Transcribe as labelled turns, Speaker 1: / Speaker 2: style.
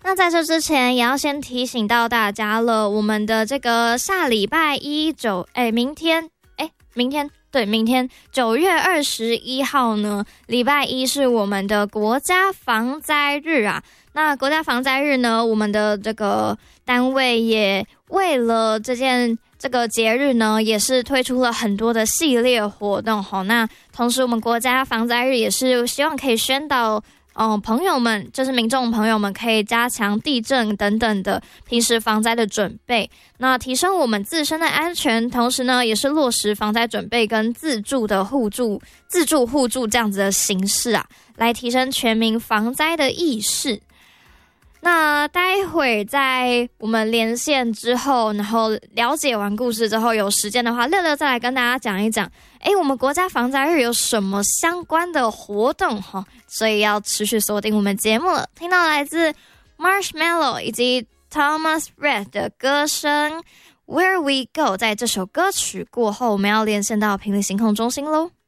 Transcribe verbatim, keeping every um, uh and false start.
Speaker 1: 那在这之前也要先提醒到大家了，我们的这个下礼拜一九哎明天哎明天对明天九月二十一号呢，礼拜一是我们的国家防灾日啊。那国家防灾日呢，我们的这个单位也为了这件这个节日呢，也是推出了很多的系列活动齁。那同时我们国家防灾日也是希望可以宣导嗯，朋友们，就是民众朋友们可以加强地震等等的平时防灾的准备，那提升我们自身的安全，同时呢，也是落实防灾准备跟自助的互助、自助互助这样子的形式啊，来提升全民防灾的意识。那待会在我们连线之后，然后了解完故事之后，有时间的话，乐乐再来跟大家讲一讲，诶，我们国家防灾日有什么相关的活动齁，所以要持续锁定我们节目了。听到来自 Marshmallow 以及 Thomas Red 的歌声 Where We Go， 在这首歌曲过后，我们要连线到频率星空中心咯。